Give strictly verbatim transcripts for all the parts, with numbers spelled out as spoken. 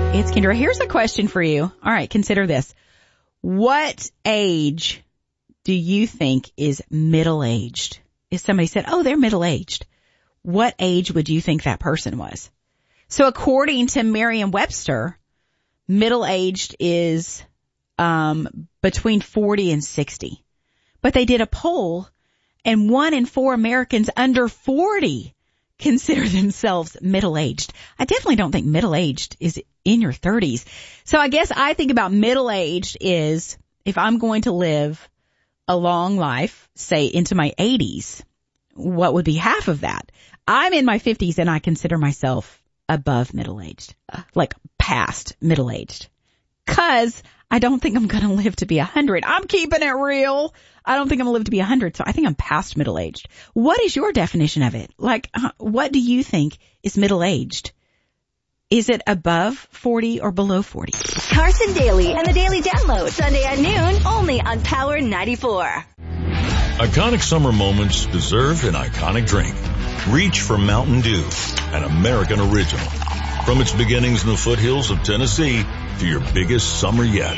It's Kendra. Here's a question for you. All right, consider this. What age do you think is middle-aged? If somebody said, oh, they're middle-aged, what age would you think that person was? So according to Merriam-Webster, middle-aged is um between forty and sixty. But they did a poll, and one in four Americans under forty consider themselves middle-aged. I definitely don't think middle-aged is in your thirties. So I guess I think about middle-aged is if I'm going to live a long life, say into my eighties, what would be half of that? I'm in my fifties and I consider myself above middle-aged, like past middle-aged. Cause I don't think I'm going to live to be a hundred. I'm keeping it real. I don't think I'm going to live to be a hundred. So I think I'm past middle-aged. What is your definition of it? Like, uh, what do you think is middle-aged? Is it above forty or below forty? Carson Daly and the Daily Download, Sunday at noon, only on Power ninety-four. Iconic summer moments deserve an iconic drink. Reach for Mountain Dew, an American original. From its beginnings in the foothills of Tennessee to your biggest summer yet.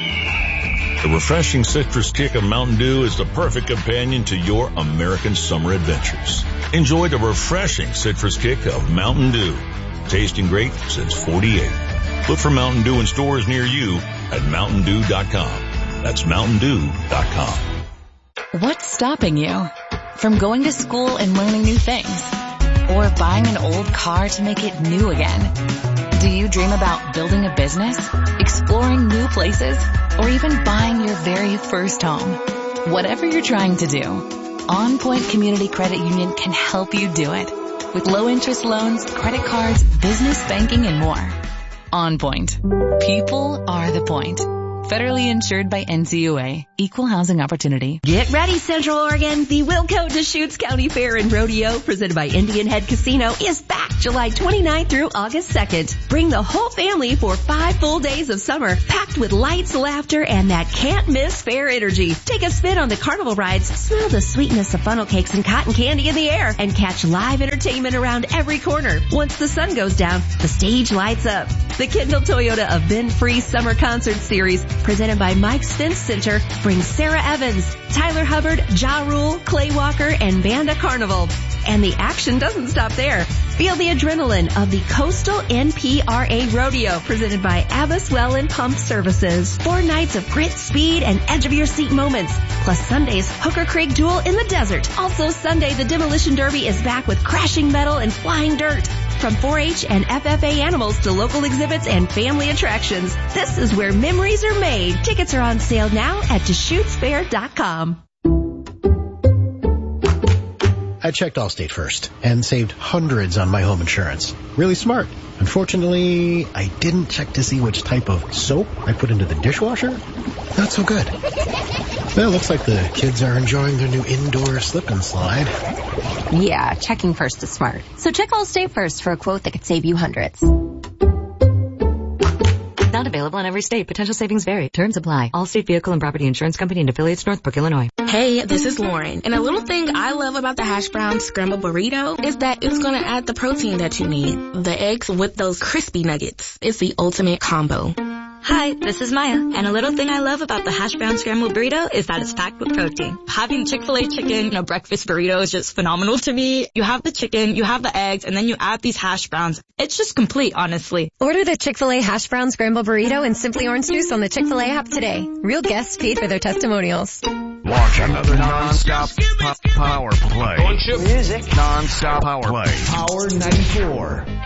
The refreshing citrus kick of Mountain Dew is the perfect companion to your American summer adventures. Enjoy the refreshing citrus kick of Mountain Dew. Tasting great since forty-eight. Look for Mountain Dew in stores near you at mountain dew dot com. That's mountain dew dot com. What's stopping you from going to school and learning new things? Or buying an old car to make it new again? Do you dream about building a business, exploring new places, or even buying your very first home? Whatever you're trying to do, On Point Community Credit Union can help you do it. With low interest loans, credit cards, business banking, and more. On Point. People are the point. Federally insured by N C U A. Equal housing opportunity. Get ready, Central Oregon. The Wilco Deschutes County Fair and Rodeo, presented by Indian Head Casino, is back July twenty-ninth through August second. Bring the whole family for five full days of summer, packed with lights, laughter, and that can't-miss fair energy. Take a spin on the carnival rides, smell the sweetness of funnel cakes and cotton candy in the air, and catch live entertainment around every corner. Once the sun goes down, the stage lights up. The Kendall Toyota Event Free Summer Concert Series, presented by Mike's Fence Center, brings Sarah Evans, Tyler Hubbard, Ja Rule, Clay Walker, and Banda Carnival. And the action doesn't stop there. Feel the adrenaline of the Coastal N P R A Rodeo, presented by Abbas Well and Pump Services. Four nights of grit, speed, and edge-of-your-seat moments. Plus Sunday's Hooker Creek Duel in the desert. Also Sunday, the Demolition Derby is back with crashing metal and flying dirt. From four H and F F A animals to local exhibits and family attractions, this is where memories are made. Tickets are on sale now at Deschutes Fair dot com. I checked Allstate first and saved hundreds on my home insurance. Really smart. Unfortunately, I didn't check to see which type of soap I put into the dishwasher. Not so good. Well, looks like the kids are enjoying their new indoor slip and slide. Yeah, checking first is smart. So check Allstate first for a quote that could save you hundreds. Not available in every state. Potential savings vary. Terms apply. Allstate Vehicle and Property Insurance Company and affiliates, Northbrook, Illinois. Hey, this is Lauren. And a little thing I love about the hash brown scrambled burrito is that it's going to add the protein that you need. The eggs with those crispy nuggets. It's the ultimate combo. Hi, this is Maya, and a little thing I love about the hash brown scrambled burrito is that it's packed with protein. Having Chick-fil-A chicken in a breakfast burrito is just phenomenal to me. You have the chicken, you have the eggs, and then you add these hash browns. It's just complete, honestly. Order the Chick-fil-A hash brown scrambled burrito and Simply Orange Juice on the Chick-fil-A app today. Real guests paid for their testimonials. Launch another non-stop po- power play. Music. Non-stop power play. Power ninety-four.